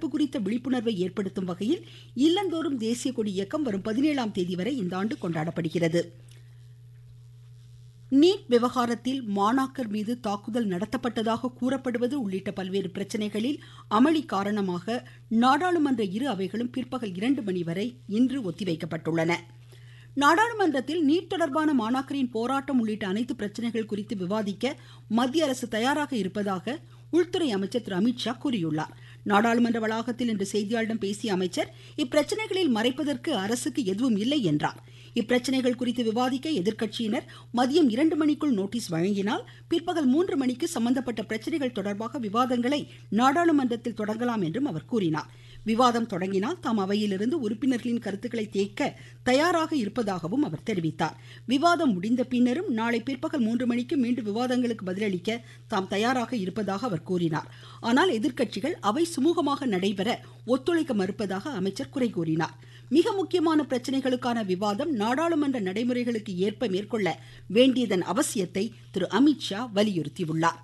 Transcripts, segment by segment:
குறித்த விழிப்புணர்வை ஏற்படுத்தும் வகையில் இல்லந்தோறும் தேசிய கொடி இயக்கம் வரும் 17ஆம் தேதி வரை இந்த ஆண்டு கொண்டாடப்படுகிறது. நீட் விவகாரத்தில் மாணாக்கர் மீது தாக்குதல் நடத்தப்பட்டதாக கூறப்படுவது உள்ளிட்ட பல்வேறு பிரச்சனைகளில் அமளி காரணமாக நாடாளுமன்ற இரு அவைகளும் பிற்பகல் 2 மணி வரை இன்று ஒத்திவைக்கப்பட்டுள்ளன. நாடாளுமன்றத்தில் நீட் தொடர்பான மாணாக்கரின் போராட்டம் உள்ளிட்ட அனைத்து பிரச்சனைகள் குறித்து விவாதிக்க மத்திய அரசு தயாராக இருப்பதாக உள்துறை அமைச்சர் திரு அமித்ஷா கூறியுள்ளார். நாடாளுமன்ற வளாகத்தில் இன்று செய்தியாளர்களிடம் பேசிய அமைச்சர், இப்பிரச்சனைகளில் மறைப்பதற்கு அரசுக்கு எதுவும் இல்லை என்றார். இப்பிரச்சனைகள் குறித்து விவாதிக்க எதிர்க்கட்சியினர் மதியம் 2 மணிக்குள் நோட்டீஸ் வழங்கினால் பிற்பகல் 3 மணிக்கு சம்பந்தப்பட்ட பிரச்சனைகள் தொடர்பாக விவாதங்களை நாடாளுமன்றத்தில் தொடங்கலாம் என்றும் அவர் கூறினார். விவாதம் தொடங்கினால் தாம் அவையிலிருந்து உறுப்பினர்களின் கருத்துக்களை கேட்க தயாராக இருப்பதாகவும் அவர் தெரிவித்தார். விவாதம் முடிந்த பின்னரும் நாளை பிற்பகல் 3 மணிக்கு மீண்டும் விவாதங்களுக்கு பதிலளிக்க தாம் தயாராக இருப்பதாக அவர் கூறினார். ஆனால் எதிர்க்கட்சிகள் அவை சுமூகமாக நடைபெற ஒத்துழைக்க மறுப்பதாக அமைச்சர் குறை கூறினார். மிக முக்கியமான பிரச்சனைகளுக்கான விவாதம் நாடாளுமன்ற நடைமுறைகளுக்கு ஏற்ப மேற்கொள்ள வேண்டியதன் அவசியத்தை திரு அமித்ஷா வலியுறுத்தியுள்ளார்.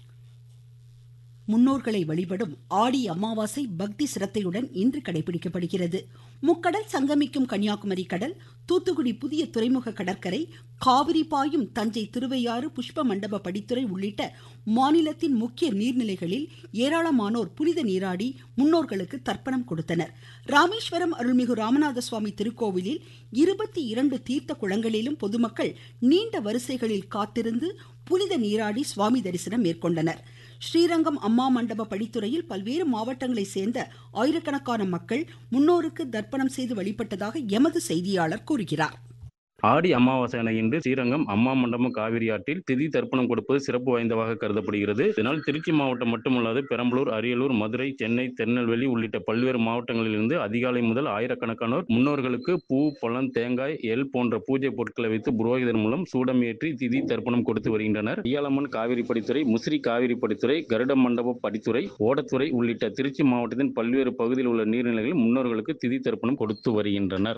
முன்னோர்களை வழிபடும் ஆடி அமாவாசை பக்தி சிரத்தையுடன் இன்று கடைபிடிக்கப்படுகிறது. முக்கடல் சங்கமிக்கும் கன்னியாகுமரி கடல், தூத்துக்குடி புதிய துறைமுக கடற்கரை, காவிரி பாயும் தஞ்சை திருவையாறு புஷ்ப மண்டப படித்துறை உள்ளிட்ட மாநிலத்தின் முக்கிய நீர்நிலைகளில் ஏராளமானோர் புனித நீராடி முன்னோர்களுக்கு தர்ப்பணம் கொடுத்தனர். ராமேஸ்வரம் அருள்மிகு ராமநாத சுவாமி திருக்கோவிலில் 22 தீர்த்த குளங்களிலும் பொதுமக்கள் நீண்ட வரிசைகளில் காத்திருந்து புனித நீராடி சுவாமி தரிசனம் மேற்கொண்டனர். ஸ்ரீரங்கம் அம்மா மண்டப படித்துறையில் பல்வேறு மாவட்டங்களை சேர்ந்த ஆயிரக்கணக்கான மக்கள் முன்னோருக்கு தர்ப்பணம் செய்து வழிபட்டதாக எமது செய்தியாளர் கூறுகிறார். ஆடி அமாவாசை இன்று ஸ்ரீரங்கம் அம்மா மண்டபம் காவிரி ஆற்றில் திதி தர்ப்பணம் கொடுப்பது சிறப்பு வாய்ந்ததாக கருதப்படுகிறது. இதனால் திருச்சி மாவட்டம் மட்டுமல்லாது பெரம்பலூர், அரியலூர், மதுரை, சென்னை, திருநெல்வேலி உள்ளிட்ட பல்வேறு மாவட்டங்களிலிருந்து அதிகாலை முதல் ஆயிரக்கணக்கானோர் முன்னோர்களுக்கு பூ, பழம், தேங்காய், எல் போன்ற பூஜை பொருட்களை வைத்து புரோகிதர் மூலம் சூடம் ஏற்றி திதி தர்ப்பணம் கொடுத்து வருகின்றனர். ஐயாளம்மன் காவிரி படித்துறை, முசிறி காவிரி படித்துறை, கருட மண்டப படித்துறை, ஓடத்துறை உள்ளிட்ட திருச்சி மாவட்டத்தின் பல்வேறு பகுதியில் உள்ள நீர்நிலைகளில் முன்னோர்களுக்கு திதி தர்ப்பணம் கொடுத்து வருகின்றனர்.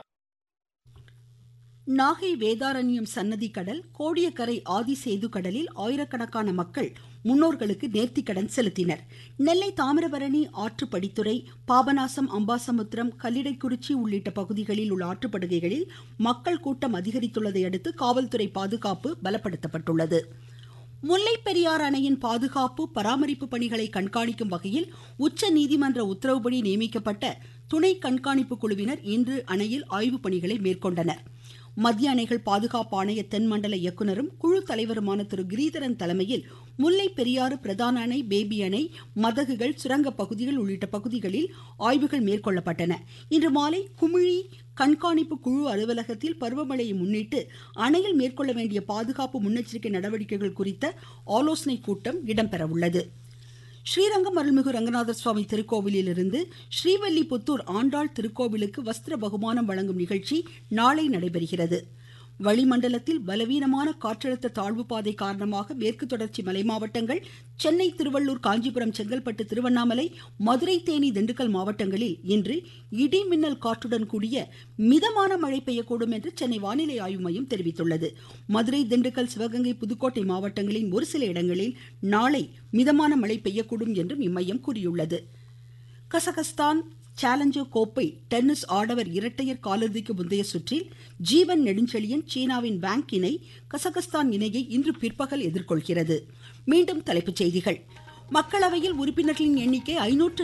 நாகை வேதாரண்யம் சன்னதி கடல், கோடியக்கரை ஆதிசேது கடலில் ஆயிரக்கணக்கான மக்கள் முன்னோர்களுக்கு நேர்த்திக்கடன் செலுத்தினர். நெல்லை தாமிரபரணி ஆற்று படித்துறை, பாபநாசம், அம்பாசமுத்திரம், கல்லிடைக்குறிச்சி உள்ளிட்ட பகுதிகளில் உள்ள ஆற்றுப்படுகைகளில் மக்கள் கூட்டம் அதிகரித்துள்ளதை அடுத்து காவல்துறை பாதுகாப்பு பலப்படுத்தப்பட்டுள்ளது. முல்லை பெரியாறு அணையின் பாதுகாப்பு பராமரிப்பு பணிகளை கண்காணிக்கும் வகையில் உச்சநீதிமன்ற உத்தரவுப்படி நியமிக்கப்பட்ட துணை கண்காணிப்பு குழுவினர் இன்று அணையில் ஆய்வு பணிகளை மேற்கொண்டனர். மத்திய அணைகள் பாதுகாப்பு ஆணைய தென்மண்டல இயக்குனரும் குழு தலைவருமான திரு கிரீதரன் தலைமையில் முல்லை பெரியாறு பிரதான அணை, பேபி அணை, மதகுகள், சுரங்க பகுதிகள் உள்ளிட்ட பகுதிகளில் ஆய்வுகள் மேற்கொள்ளப்பட்டன. இன்று மாலை குமிழி கண்காணிப்பு குழு அலுவலகத்தில் பருவமழையை முன்னிட்டு அணையில் மேற்கொள்ள வேண்டிய பாதுகாப்பு முன்னெச்சரிக்கை நடவடிக்கைகள் குறித்த ஆலோசனை கூட்டம் இடம்பெற உள்ளது. ஸ்ரீரங்கம் அருள்மிகு ரங்கநாதர் சுவாமி திருக்கோவிலில் இருந்து ஸ்ரீவல்லிபுத்தூர் ஆண்டாள் திருக்கோவிலுக்கு வஸ்திர பகுமானம் வழங்கும் நிகழ்ச்சி நாளை நடைபெறுகிறது. வளிமண்டலத்தில் பலவீனமான காற்றழுத்த தாழ்வு பாதை காரணமாக மேற்கு தொடர்ச்சி மலை மாவட்டங்கள், சென்னை, திருவள்ளூர், காஞ்சிபுரம், செங்கல்பட்டு, திருவண்ணாமலை, மதுரை, தேனி, திண்டுக்கல் மாவட்டங்களில் இன்று இடி மின்னல் காற்றுடன் கூடிய மிதமான மழை பெய்யக்கூடும் என்று சென்னை வானிலை ஆய்வு மையம் தெரிவித்துள்ளது. மதுரை, திண்டுக்கல், சிவகங்கை, புதுக்கோட்டை மாவட்டங்களின் ஒரு சில இடங்களில் நாளை மிதமான மழை பெய்யக்கூடும் என்றும் இம்மையம் கூறியுள்ளது. கசகஸ்தான் சேலஞ்சர் கோப்பை டென்னிஸ் ஆடவர் இரட்டையர் காலிறுதிக்கு முந்தைய சுற்றில் ஜீவன் நெடுஞ்செழியன் சீனாவின் வாங் இணை கசகஸ்தான் இணையை இன்று பிற்பகல் எதிர்கொள்கிறது. மீண்டும் தலைப்புச் செய்திகள். மக்களவையில் உறுப்பினர்களின் எண்ணிக்கை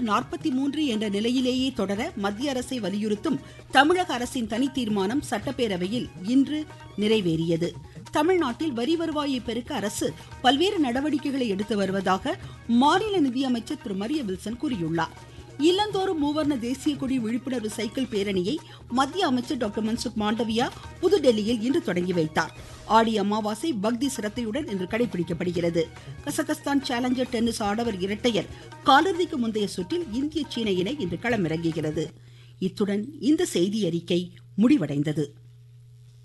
543 என்ற நிலையிலேயே தொடர மத்திய அரசை வலியுறுத்தும் தமிழக அரசின் தனி தீர்மானம் சட்டப்பேரவையில் இன்று நிறைவேறியது. தமிழ்நாட்டில் வரி வருவாயை பெருக்க அரசு பல்வேறு நடவடிக்கைகளை எடுத்து வருவதாக மாநில நிதியமைச்சர் திரு மரிய வில்சன் கூறியுள்ளார். இல்லந்தோறும் மூவர்ண தேசிய கொடி விழிப்புணர்வு சைக்கிள் பேரணியை மத்திய அமைச்சர் டாக்டர் மன்சுக் மாண்டவியா புதுடெல்லியில் இன்று தொடங்கி வைத்தார். ஆடி அமாவாசை பக்தி சிரத்தையுடன் இன்று கடைபிடிக்கப்படுகிறது. கசகஸ்தான் சேலஞ்சர் டென்னிஸ் ஆடவர் இரட்டையர் காலிறுதிக்கு முந்தைய சுற்றில் இந்திய, சீன இணை இன்று களமிறங்குகிறது. இத்துடன் இந்த செய்தி அறிக்கை முடிவடைந்தது.